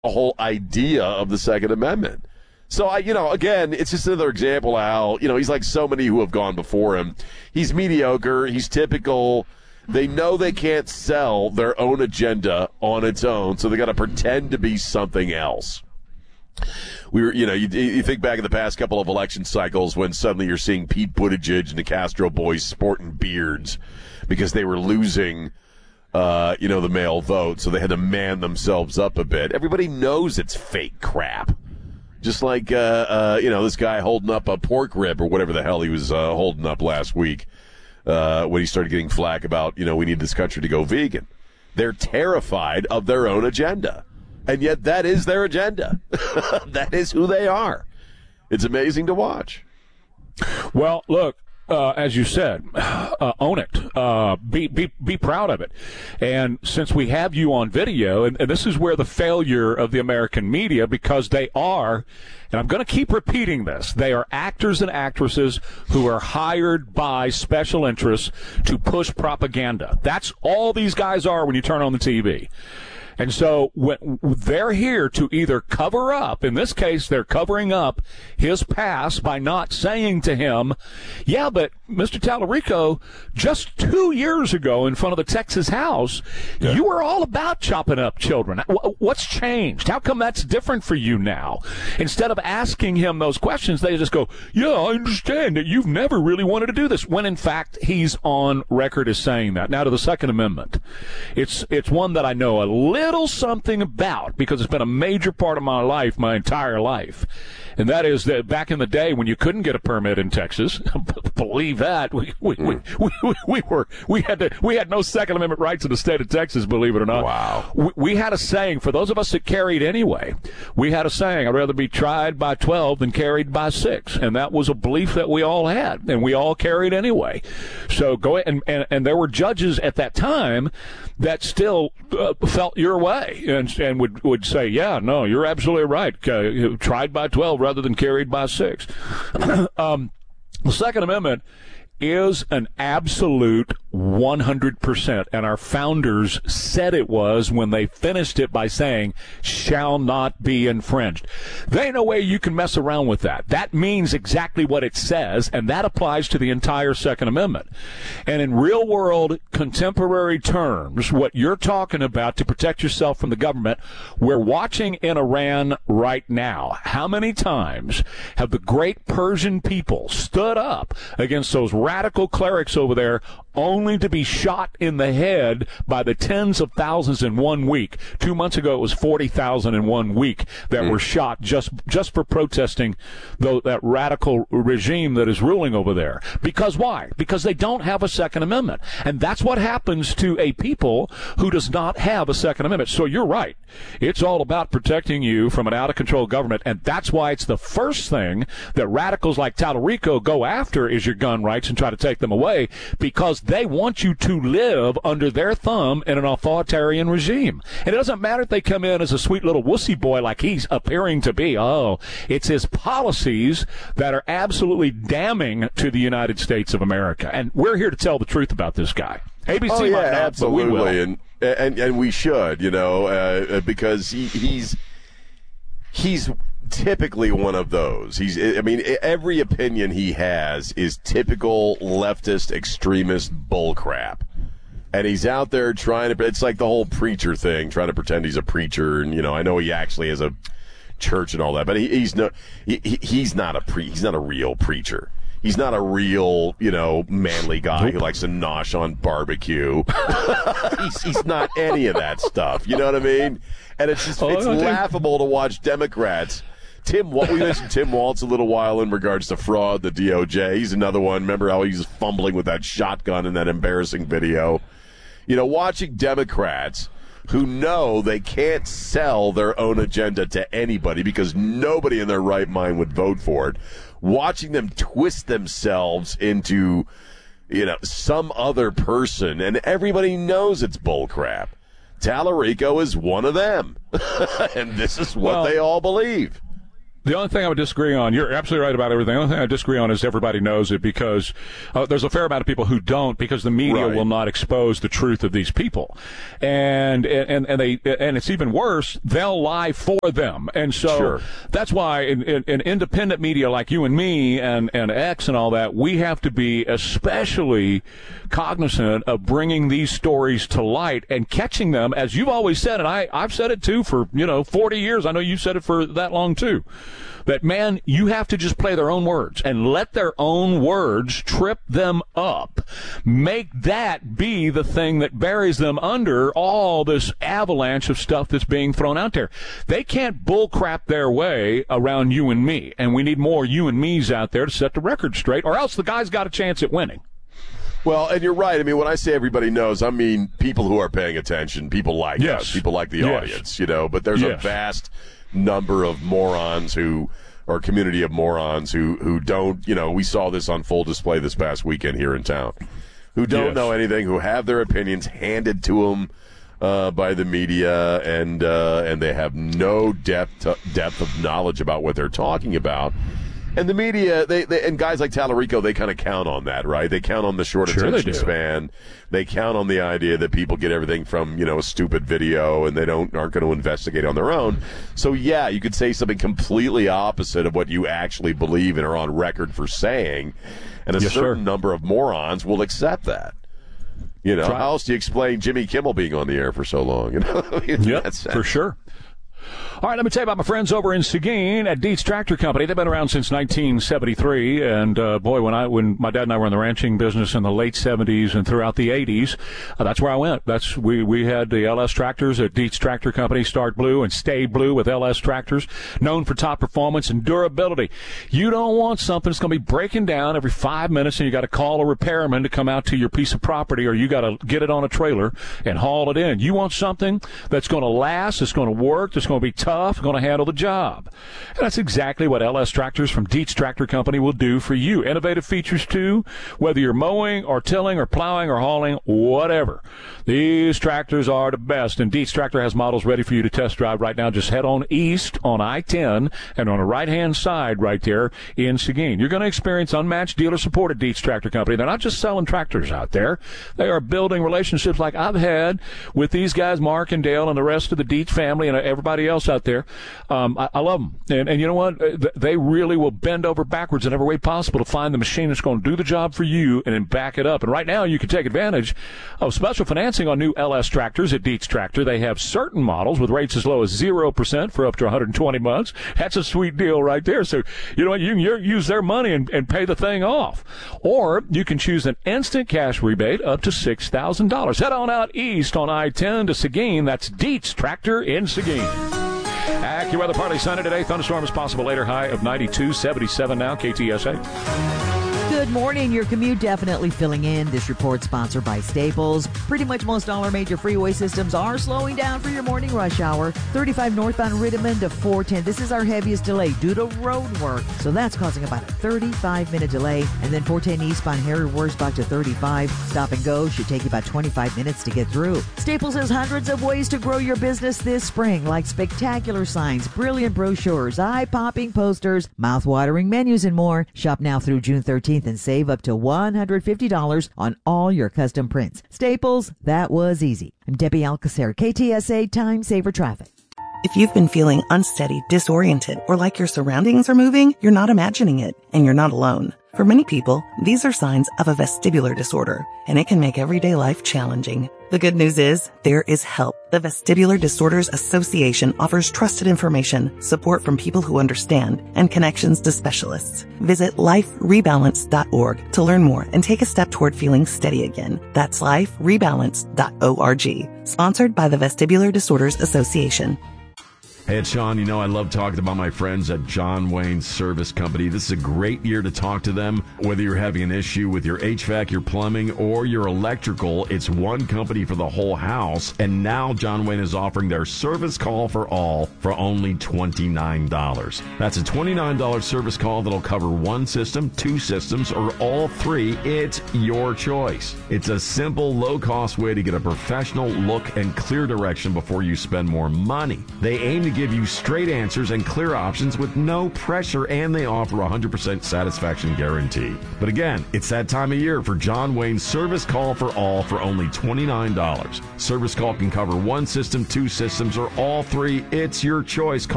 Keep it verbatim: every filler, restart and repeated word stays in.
whole idea of the Second Amendment. So, I, you know, again, it's just another example of how, you know, he's like so many who have gone before him. He's mediocre. He's typical. They know they can't sell their own agenda on its own, so they got to pretend to be something else. We were, you know, you, you think back in the past couple of election cycles when suddenly you're seeing Pete Buttigieg and the Castro boys sporting beards because they were losing, uh, you know, the male vote, so they had to man themselves up a bit. Everybody knows it's fake crap. Just like, uh, uh, you know, this guy holding up a pork rib or whatever the hell he was uh, holding up last week uh, when he started getting flack about, you know, we need this country to go vegan. They're terrified of their own agenda. And yet that is their agenda. That is who they are. It's amazing to watch. Well, look, uh, as you said, uh, own it. Uh, be, be, be proud of it. And since we have you on video, and, and this is where the failure of the American media, because they are, and I'm going to keep repeating this, they are actors and actresses who are hired by special interests to push propaganda. That's all these guys are when you turn on the T V. And so when they're here to either cover up, in this case, they're covering up his past by not saying to him, yeah, but Mister Tallarico, just two years ago in front of the Texas House, yeah. you were all about chopping up children. What's changed? How come that's different for you now? Instead of asking him those questions, they just go, yeah, I understand that you've never really wanted to do this, when in fact he's on record as saying that. Now to the Second Amendment. It's, it's one that I know a little little something about because it's been a major part of my life, my entire life. And that is that back in the day when you couldn't get a permit in Texas, believe that, we we, mm. we, we, we were we had to we had no Second Amendment rights in the state of Texas, believe it or not. Wow. We, we had a saying for those of us that carried anyway. We had a saying: I'd rather be tried by twelve than carried by six, and that was a belief that we all had, and we all carried anyway. So go and and, and there were judges at that time that still uh, felt your way and and would would say, yeah, no, you're absolutely right. Uh, tried by twelve rather than carried by six. um, the Second Amendment is an absolute one hundred percent, and our founders said it was when they finished it by saying, shall not be infringed. There ain't no way you can mess around with that. That means exactly what it says, and that applies to the entire Second Amendment. And in real-world, contemporary terms, what you're talking about to protect yourself from the government, we're watching in Iran right now. How many times have the great Persian people stood up against those radical clerics over there only to be shot in the head by the tens of thousands in one week? Two months ago, it was forty thousand in one week that mm. were shot just just for protesting the, that radical regime that is ruling over there. Because why? Because they don't have a Second Amendment. And that's what happens to a people who does not have a Second Amendment. So you're right. It's all about protecting you from an out-of-control government, and that's why it's the first thing that radicals like Tallarico go after is your gun rights and try to take them away, because they want you to live under their thumb in an authoritarian regime. And it doesn't matter if they come in as a sweet little wussy boy like he's appearing to be. Oh, it's his policies that are absolutely damning to the United States of America. And we're here to tell the truth about this guy. A B C oh, yeah, might not, absolutely. But we will. And, and, and we should, you know, uh, because he, he's he's typically one of those. He's, I mean, every opinion he has is typical leftist extremist bullcrap. And he's out there trying to, it's like the whole preacher thing, trying to pretend he's a preacher. And, you know, I know he actually has a church and all that, but he, he's no, he, he's not a pre, he's not a real preacher. He's not a real, you know, manly guy who likes to nosh on barbecue. he's, he's not any of that stuff. You know what I mean? And it's just, it's oh, laughable to watch Democrats. Tim, we mentioned Tim Walz a little while in regards to fraud, the D O J. He's another one. Remember how he was fumbling with that shotgun in that embarrassing video? You know, watching Democrats who know they can't sell their own agenda to anybody because nobody in their right mind would vote for it, watching them twist themselves into, you know, some other person, and everybody knows it's bullcrap. Tallarico is one of them, and this is what well, they all believe. The only thing I would disagree on, you're absolutely right about everything. The only thing I disagree on is everybody knows it because uh, there's a fair amount of people who don't because the media right. will not expose the truth of these people. And, and, and they, and it's even worse, they'll lie for them. And so sure. that's why in, in, in independent media like you and me and, and X and all that, we have to be especially cognizant of bringing these stories to light and catching them, as you've always said, and I, I've said it too for, you know, forty years. I know you've said it for that long too. That, man, you have to just play their own words and let their own words trip them up. Make that be the thing that buries them under all this avalanche of stuff that's being thrown out there. They can't bullcrap their way around you and me, and we need more you and me's out there to set the record straight, or else the guy's got a chance at winning. Well, and you're right. I mean, when I say everybody knows, I mean people who are paying attention, people like yes. us, people like the yes. audience, you know, but there's yes. a vast number of morons who or community of morons who, who don't, you know, we saw this on full display this past weekend here in town, who don't yes. know anything, who have their opinions handed to them uh, by the media, and uh, and they have no depth depth of knowledge about what they're talking about. And the media, they, they and guys like Tallarico, they kind of count on that, right? They count on the short sure attention they span. They count on the idea that people get everything from, you know, a stupid video, and they don't aren't going to investigate on their own. So yeah, you could say something completely opposite of what you actually believe and are on record for saying, and a yes, certain sir. number of morons will accept that. You know, right. how else do you explain Jimmy Kimmel being on the air for so long? You know, I mean, yeah, that's for sure. All right, let me tell you about my friends over in Seguin at Dietz Tractor Company. They've been around since nineteen seventy-three, and uh, boy, when I when my dad and I were in the ranching business in the late seventies and throughout the eighties, uh, that's where I went. That's we we had the L S tractors at Dietz Tractor Company, start blue and stay blue with L S tractors, known for top performance and durability. You don't want something that's going to be breaking down every five minutes, and you got to call a repairman to come out to your piece of property, or you got to get it on a trailer and haul it in. You want something that's going to last, that's going to work, that's going to be tough, going to handle the job. And that's exactly what L S Tractors from Dietz Tractor Company will do for you. Innovative features, too, whether you're mowing or tilling or plowing or hauling, whatever. These tractors are the best, and Dietz Tractor has models ready for you to test drive right now. Just head on east on I ten and on the right-hand side right there in Seguin. You're going to experience unmatched dealer support at Dietz Tractor Company. They're not just selling tractors out there. They are building relationships like I've had with these guys, Mark and Dale, and the rest of the Dietz family and everybody else out there. Um, I, I love them. And, and you know what? They really will bend over backwards in every way possible to find the machine that's going to do the job for you and then back it up. And right now, you can take advantage of special financing on new L S tractors at Dietz Tractor. They have certain models with rates as low as zero percent for up to one hundred twenty months. That's a sweet deal right there. So, you know what? You can use their money and, and pay the thing off. Or you can choose an instant cash rebate up to six thousand dollars. Head on out east on I ten to Seguin. That's Dietz Tractor in Seguin. AccuWeather partly sunny today. Thunderstorm is possible later. High of ninety-two, seventy-seven now. K T S A. Good morning. Your commute definitely filling in. This report sponsored by Staples. Pretty much most all our major freeway systems are slowing down for your morning rush hour. thirty-five northbound Rittiman to four ten. This is our heaviest delay due to road work. So that's causing about a thirty-five minute delay. And then four ten eastbound Harry Wurzbach to thirty-five. Stop and go should take you about twenty-five minutes to get through. Staples has hundreds of ways to grow your business this spring, like spectacular signs, brilliant brochures, eye-popping posters, mouth-watering menus, and more. Shop now through June thirteenth and save up to one hundred fifty dollars on all your custom prints. Staples, that was easy. I'm Debbie Alcacer, K T S A Time Saver Traffic. If you've been feeling unsteady, disoriented, or like your surroundings are moving, you're not imagining it, and you're not alone. For many people, these are signs of a vestibular disorder, and it can make everyday life challenging. The good news is, there is help. The Vestibular Disorders Association offers trusted information, support from people who understand, and connections to specialists. Visit life rebalance dot org to learn more and take a step toward feeling steady again. That's life rebalance dot org. Sponsored by the Vestibular Disorders Association. Hey, it's Sean. You know I love talking about my friends at John Wayne Service Company. This is a great year to talk to them. Whether you're having an issue with your H V A C, your plumbing, or your electrical, it's one company for the whole house. And now John Wayne is offering their service call for all for only twenty-nine dollars. That's a twenty-nine dollars service call that'll cover one system, two systems, or all three. It's your choice. It's a simple, low-cost way to get a professional look and clear direction before you spend more money. They aim to give give you straight answers and clear options with no pressure, and they offer a one hundred percent satisfaction guarantee. But again, it's that time of year for John Wayne's Service Call for All for only twenty-nine dollars. Service Call can cover one system, two systems, or all three. It's your choice. Call